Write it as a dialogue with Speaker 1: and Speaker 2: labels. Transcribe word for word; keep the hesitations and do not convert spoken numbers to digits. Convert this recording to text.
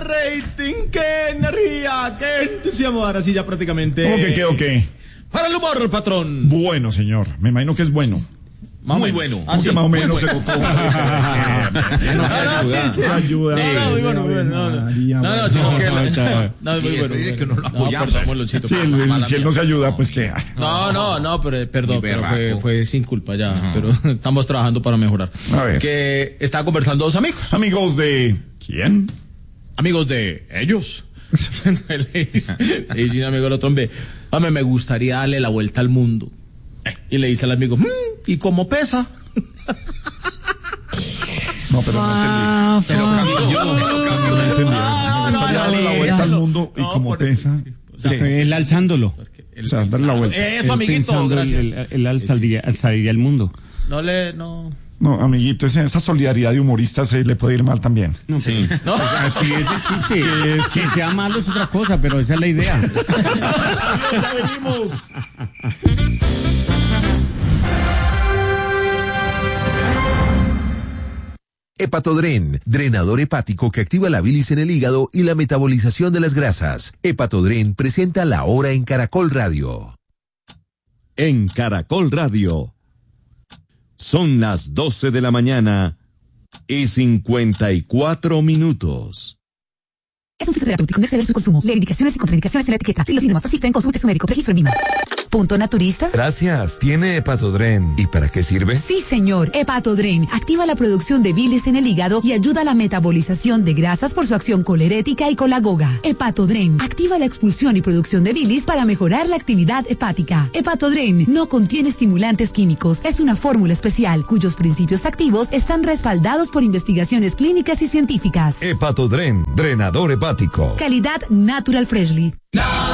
Speaker 1: rating, qué energía, qué entusiasmo. Ahora sí, ya prácticamente.
Speaker 2: ¿Cómo que qué o qué?
Speaker 1: Para el humor, patrón.
Speaker 2: Bueno, señor. Me imagino que es bueno.
Speaker 1: Más muy bueno.
Speaker 2: ¿Cómo que más o menos se tocó?
Speaker 1: No, no, sí, sí.
Speaker 2: Ayuda.
Speaker 1: No, no, muy bueno, muy bueno. No, no, no, no, sino que. No, es muy bueno.
Speaker 3: Dice que no lo apoyamos.
Speaker 2: Sí, el, si él no se ayuda, pues que.
Speaker 1: No, no, no, pero perdón, pero fue, fue sin culpa ya. Uh-huh. Pero estamos trabajando para mejorar.
Speaker 2: A ver.
Speaker 1: Que estaba conversando dos amigos.
Speaker 2: ¿Amigos de quién?
Speaker 1: Amigos de ellos. Le dice un amigo al otro, hombre, hombre, me gustaría darle la vuelta al mundo. Y le dice al amigo, mmm, ¿y cómo pesa?
Speaker 2: No, pero no entendí.
Speaker 3: Pero cambió,
Speaker 2: no,
Speaker 3: pero cambió.
Speaker 2: No entendí.
Speaker 1: Ah,
Speaker 2: Me gustaría
Speaker 1: no,
Speaker 2: darle la
Speaker 1: no,
Speaker 2: vuelta
Speaker 1: no,
Speaker 2: al mundo y
Speaker 1: no,
Speaker 2: como
Speaker 1: por-
Speaker 2: pesa.
Speaker 1: sí, o sea,
Speaker 4: Él alzándolo.
Speaker 2: O sea, darle la vuelta.
Speaker 1: Eso,
Speaker 4: Él
Speaker 1: amiguito,
Speaker 4: pensando,
Speaker 1: gracias.
Speaker 4: Él, él, él alzaría, alzaría el mundo.
Speaker 1: No le, no.
Speaker 2: No, amiguito, esa, esa solidaridad de humoristas se le puede ir mal también.
Speaker 4: No, sí.
Speaker 1: ¿No?
Speaker 4: Así es el chiste. Que sea malo es otra cosa, pero esa es la idea.
Speaker 2: Ya venimos.
Speaker 5: Hepatodren, drenador hepático que activa la bilis en el hígado y la metabolización de las grasas. Hepatodren presenta La Hora en Caracol Radio.
Speaker 6: En Caracol Radio. Son las doce de la mañana y cincuenta y cuatro minutos.
Speaker 7: Es un fitoterapéutico, no exceder su consumo. Lee indicaciones y contraindicaciones en la etiqueta. Si los síntomas persisten, consulte a su médico. Registro en Lima. ¿Punto naturista?
Speaker 5: Gracias. ¿Tiene Hepatodren? ¿Y para qué sirve?
Speaker 7: Sí, señor. Hepatodren activa la producción de bilis en el hígado y ayuda a la metabolización de grasas por su acción colerética y colagoga. Hepatodren activa la expulsión y producción de bilis para mejorar la actividad hepática. Hepatodren no contiene estimulantes químicos. Es una fórmula especial cuyos principios activos están respaldados por investigaciones clínicas y científicas.
Speaker 5: Hepatodren, drenador hepático.
Speaker 7: Calidad Natural Freshly.